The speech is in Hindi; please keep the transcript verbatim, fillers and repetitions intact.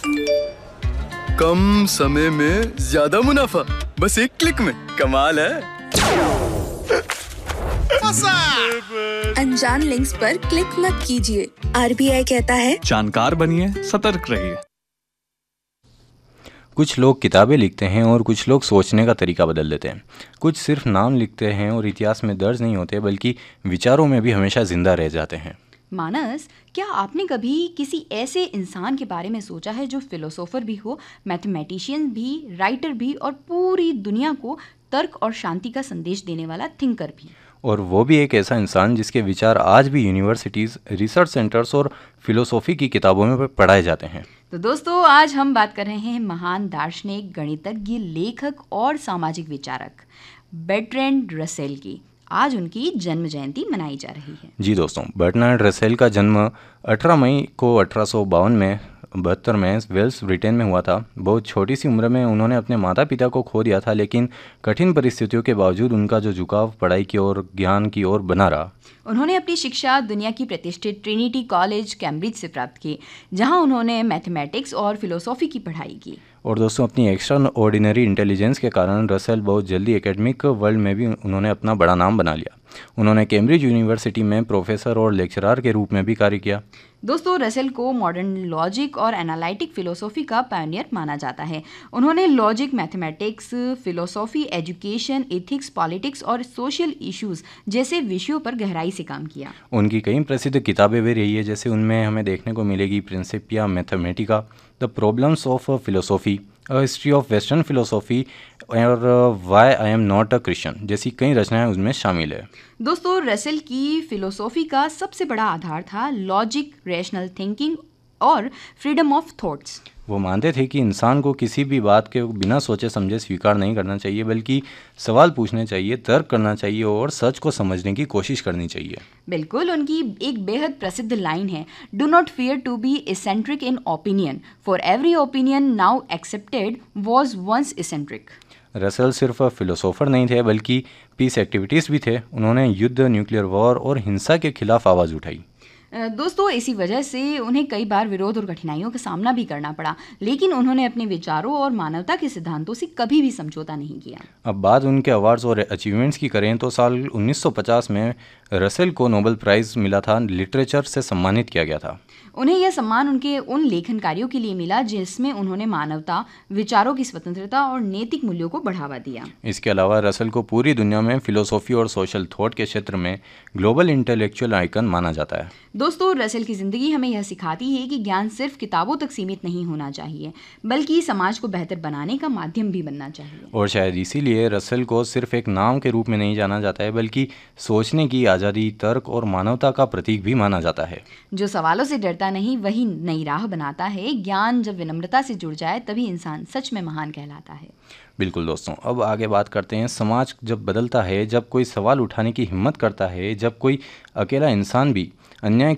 कम समय में ज्यादा मुनाफा, बस एक क्लिक में। कमाल है। अनजान लिंक्स पर क्लिक मत कीजिए। आरबीआई कहता है जानकार बनिए, सतर्क रहिए। कुछ लोग किताबें लिखते हैं और कुछ लोग सोचने का तरीका बदल देते हैं। कुछ सिर्फ नाम लिखते हैं और इतिहास में दर्ज नहीं होते, बल्कि विचारों में भी हमेशा जिंदा रह जाते हैं। मानस, क्या आपने कभी किसी ऐसे इंसान के बारे में सोचा है जो फिलोसोफर भी हो, मैथमेटिशियन भी, राइटर भी और पूरी दुनिया को तर्क और शांति का संदेश देने वाला थिंकर भी? और वो भी एक ऐसा इंसान जिसके विचार आज भी यूनिवर्सिटीज़, रिसर्च सेंटर्स और फिलोसॉफी की किताबों में पढ़ाए जाते हैं। तो दोस्तों, आज हम बात कर रहे हैं महान दार्शनिक, गणितज्ञ, लेखक और सामाजिक विचारक बर्ट्रैंड रसेल की। आज उनकी जन्म जयंती मनाई जा रही है। जी दोस्तों, बर्ट्रैंड रसेल का जन्म अठारह मई को अठारह सौ बावन में बहत्तर में वेल्स, ब्रिटेन में हुआ था। बहुत छोटी सी उम्र में उन्होंने अपने माता पिता को खो दिया था, लेकिन कठिन परिस्थितियों के बावजूद उनका जो झुकाव पढ़ाई की ओर, ज्ञान की ओर बना रहा। उन्होंने अपनी शिक्षा दुनिया की प्रतिष्ठित ट्रिनिटी कॉलेज कैम्ब्रिज से प्राप्त की, जहां उन्होंने मैथमेटिक्स और फिलोसॉफी की पढ़ाई की। और दोस्तों, अपनी एक्स्ट्रा ऑर्डिनरी इंटेलिजेंस के कारण रसेल बहुत जल्दी एकेडमिक वर्ल्ड में भी उन्होंने अपना बड़ा नाम बना लिया। उन्होंने कैम्ब्रिज यूनिवर्सिटी में प्रोफेसर और लेक्चरर के रूप में भी कार्य किया। दोस्तों, रसेल को मॉडर्न लॉजिक और एनालिटिक फिलोसॉफी का पायनियर माना जाता है। उन्होंने logic, mathematics, philosophy, education, ethics, politics और सोशल इश्यूज जैसे विषयों पर गहराई से काम किया। उनकी कई प्रसिद्ध किताबें भी रही है, जैसे उनमें हमें देखने को मिलेगी Principia Mathematica, the problems of philosophy, a history of western philosophy और Y I am not a Christian जैसी कई रचनाएं उसमें शामिल है। दोस्तों, रसेल की फिलोसॉफी का सबसे बड़ा आधार था लॉजिक, रैशनल थिंकिंग और फ्रीडम ऑफ थॉट्स। वो मानते थे कि इंसान को किसी भी बात के बिना सोचे समझे स्वीकार नहीं करना चाहिए, बल्कि सवाल पूछने चाहिए, तर्क करना चाहिए और सच को समझने की कोशिश करनी चाहिए। बिल्कुल, उनकी एक बेहद प्रसिद्ध लाइन है, do not fear to be eccentric in opinion, for every opinion now accepted was once eccentric. Russell सिर्फ फिलोसोफर नहीं थे, बल्कि पीस एक्टिविटीज़ भी थे। उन्होंने युद्ध, न्यूक्लियर वॉर और हिंसा के खिलाफ आवाज़ उठाई। दोस्तों, इसी वजह से उन्हें कई बार विरोध और कठिनाइयों का सामना भी करना पड़ा, लेकिन उन्होंने अपने विचारों और मानवता के सिद्धांतों से कभी भी समझौता नहीं किया। अब बात उनके अवार्ड्स और अचीवमेंट्स की करें तो साल उन्नीस सौ पचास में रसेल को नोबेल प्राइज़ मिला था, लिटरेचर से सम्मानित किया गया था। उन्हें यह सम्मान उनके उन लेखन कार्यों के लिए मिला जिसमें उन्होंने मानवता, विचारों की स्वतंत्रता और नैतिक मूल्यों को बढ़ावा दिया। इसके अलावा रसेल को पूरी दुनिया में फिलोसॉफी और सोशल थॉट के क्षेत्र में ग्लोबल इंटेलेक्चुअल आइकन माना जाता है। दोस्तों, रसेल की ज़िंदगी हमें यह सिखाती है कि ज्ञान सिर्फ किताबों तक सीमित नहीं होना चाहिए, बल्कि समाज को बेहतर बनाने का माध्यम भी बनना चाहिए। और शायद इसीलिए रसेल को सिर्फ एक नाम के रूप में नहीं जाना जाता है, बल्कि सोचने की आज़ादी, तर्क और मानवता का प्रतीक भी माना जाता है। जो सवालों से डरता नहीं, वही नई राह बनाता है। ज्ञान जब विनम्रता से जुड़ जाए, तभी इंसान सच में महान कहलाता है। बिल्कुल दोस्तों, अब आगे बात करते हैं। समाज जब बदलता है, जब कोई सवाल उठाने की हिम्मत करता है, जब कोई अकेला इंसान भी अन्याय